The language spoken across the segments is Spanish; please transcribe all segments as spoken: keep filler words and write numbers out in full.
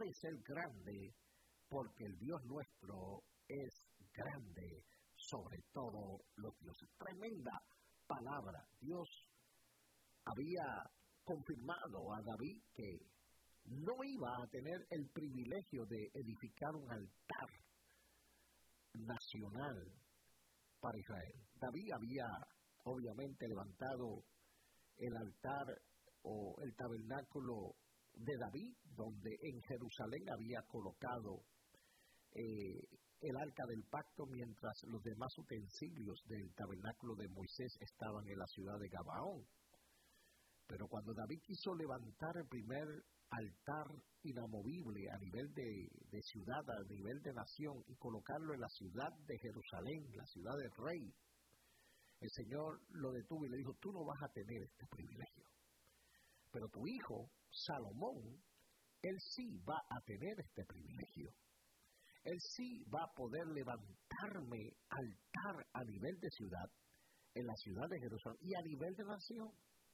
de ser grande, porque el Dios nuestro es grande sobre todo los dioses. Tremenda palabra. Dios había confirmado a David que no iba a tener el privilegio de edificar un altar nacional para Israel. David había obviamente levantado el altar o el tabernáculo de David, donde en Jerusalén había colocado eh, el arca del pacto, mientras los demás utensilios del tabernáculo de Moisés estaban en la ciudad de Gabaón. Pero cuando David quiso levantar el primer altar inamovible a nivel de, de ciudad, a nivel de nación, y colocarlo en la ciudad de Jerusalén, la ciudad del rey, el Señor lo detuvo y le dijo: tú no vas a tener este privilegio, pero tu hijo Salomón, él sí va a tener este privilegio. Él sí va a poder levantarme altar a nivel de ciudad, en la ciudad de Jerusalén y a nivel de nación.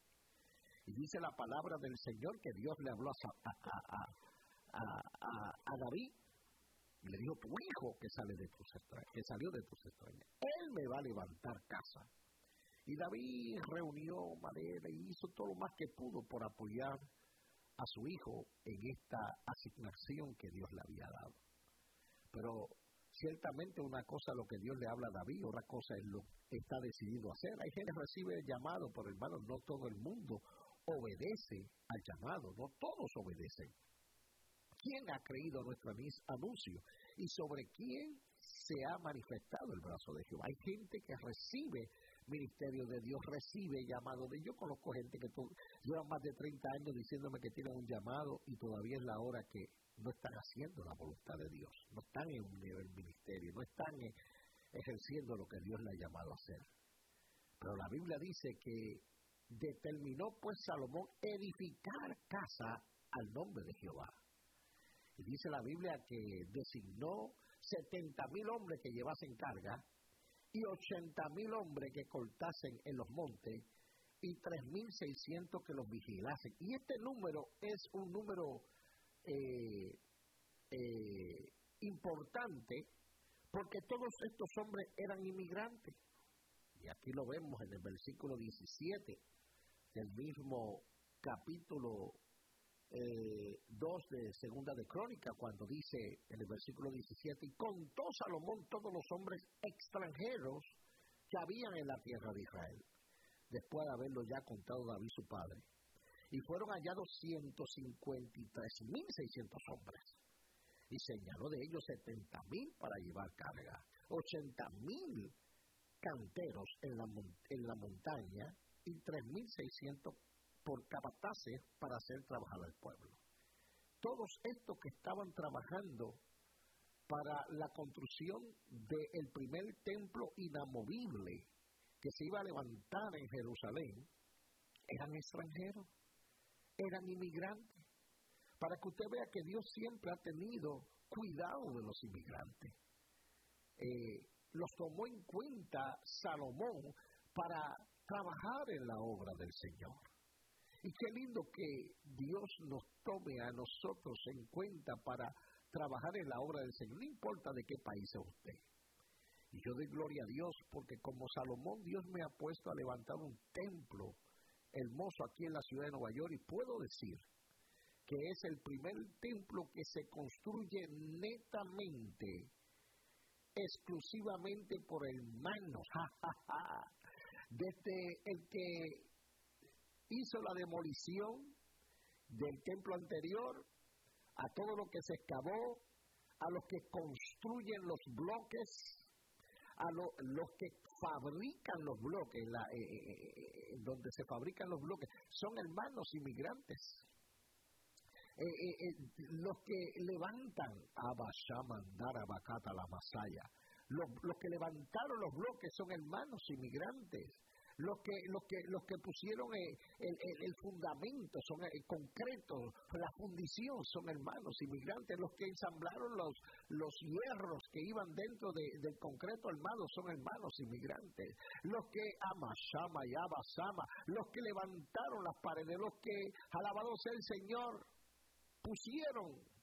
Y dice la palabra del Señor que Dios le habló a, a, a, a, a, a David, y le dijo: tu hijo que sale de tus extrañas, que salió de tus extrañas, él me va a levantar casa. Y David reunió madera y hizo todo lo más que pudo por apoyar a su hijo en esta asignación que Dios le había dado. Pero ciertamente una cosa es lo que Dios le habla a David, otra cosa es lo que está decidido a hacer. Hay gente que recibe el llamado, pero hermanos, no todo el mundo obedece al llamado, no todos obedecen. ¿Quién ha creído nuestro anuncio? ¿Y sobre quién se ha manifestado el brazo de Jehová? Hay gente que recibe ministerio de Dios, recibe llamado de Dios. Yo conozco gente que lleva más de treinta años diciéndome que tienen un llamado y todavía es la hora que no están haciendo la voluntad de Dios, no están en un nivel ministerio, no están eh, ejerciendo lo que Dios le ha llamado a hacer. Pero la Biblia dice que determinó pues Salomón edificar casa al nombre de Jehová. Y dice la Biblia que designó setenta mil hombres que llevasen carga y ochenta mil hombres que cortasen en los montes y tres mil seiscientos que los vigilasen. Y este número es un número eh, eh, importante porque todos estos hombres eran inmigrantes. Y aquí lo vemos en el versículo diecisiete del mismo capítulo Eh, dos de Segunda de Crónica, cuando dice en el versículo diecisiete: y contó Salomón todos los hombres extranjeros que habían en la tierra de Israel, después de haberlo ya contado David su padre, y fueron hallados ciento cincuenta y tres mil seiscientos hombres, y señaló de ellos setenta mil para llevar carga, ochenta mil canteros en la, en la montaña y tres mil seiscientos por capataces para hacer trabajar al pueblo. Todos estos que estaban trabajando para la construcción del primer templo inamovible que se iba a levantar en Jerusalén, eran extranjeros, eran inmigrantes. Para que usted vea que Dios siempre ha tenido cuidado de los inmigrantes. Eh, los tomó en cuenta Salomón para trabajar en la obra del Señor. Y qué lindo que Dios nos tome a nosotros en cuenta para trabajar en la obra del Señor, no importa de qué país es usted. Y yo doy gloria a Dios porque como Salomón, Dios me ha puesto a levantar un templo hermoso aquí en la ciudad de Nueva York, y puedo decir que es el primer templo que se construye netamente, exclusivamente por hermanos. Desde el que hizo la demolición del templo anterior, a todo lo que se excavó, a los que construyen los bloques, a lo, los que fabrican los bloques, la, eh, eh, donde se fabrican los bloques, son hermanos inmigrantes. Eh, eh, eh, los que levantan Abashamandar Abacata la Masaya, los, los que levantaron los bloques son hermanos inmigrantes. Los que, los que, los que pusieron el, el, el fundamento son el concreto, la fundición son hermanos inmigrantes. Los que ensamblaron los, los hierros que iban dentro de, del concreto armado son hermanos inmigrantes. Los que Amashama y Abasama, los que levantaron las paredes, los que, alabado sea el Señor, pusieron